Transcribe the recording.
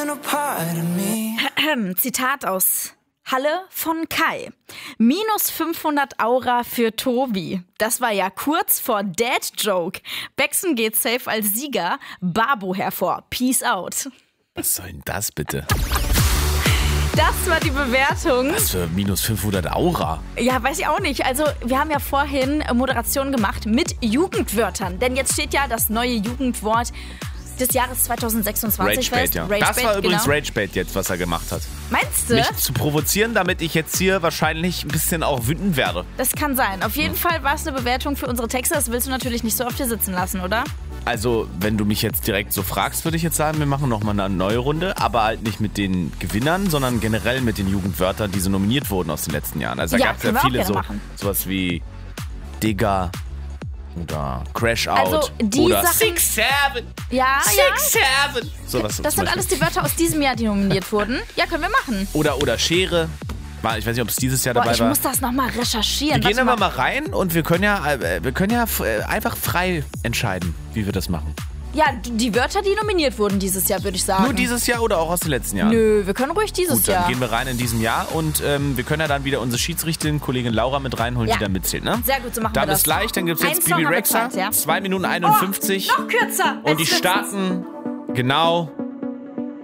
Zitat aus Halle von Kai. Minus 500 Aura für Tobi. Das war ja kurz vor Dad-Joke. Beckson geht safe als Sieger. Babu hervor. Peace out. Was soll denn das bitte? Das war die Bewertung. Was für minus 500 Aura? Ja, weiß ich auch nicht. Also wir haben ja vorhin Moderation gemacht mit Jugendwörtern. Denn jetzt steht ja das neue Jugendwort des Jahres 2026 fest. Ja. Ragebait, das war übrigens genau. Ragebait jetzt, was er gemacht hat. Meinst du? Mich zu provozieren, damit ich jetzt hier wahrscheinlich ein bisschen auch wütend werde. Das kann sein. Auf jeden Fall war es eine Bewertung für unsere Texte. Das willst du natürlich nicht so auf dir sitzen lassen, oder? Also, wenn du mich jetzt direkt so fragst, würde ich jetzt sagen, wir machen nochmal eine neue Runde. Aber halt nicht mit den Gewinnern, sondern generell mit den Jugendwörtern, die so nominiert wurden aus den letzten Jahren. Also da gab es ja viele sowas wie Digger oder Crash Out also die oder Sachen, 6-7. Ja, 6-7. Sowas das sind alles die Wörter aus diesem Jahr, die nominiert wurden. Ja, können wir machen. Oder Schere. Ich weiß nicht, ob es dieses Jahr dabei war. Ich muss das nochmal recherchieren. Wir gehen aber mal rein und wir können ja einfach frei entscheiden, wie wir das machen. Ja, die Wörter, die nominiert wurden dieses Jahr, würde ich sagen. Nur dieses Jahr oder auch aus den letzten Jahren? Nö, wir können ruhig dieses Jahr. Gut, dann gehen wir rein in diesem Jahr und wir können ja dann wieder unsere Schiedsrichterin, Kollegin Laura, mit reinholen, die da mitzählt, ne? Sehr gut, so machen wir das. das. Bis gleich, dann gibt es jetzt Ein Bibi Song Rexha, haben wir Zeit, ja? 2 Minuten 51. Noch kürzer. Und die starten genau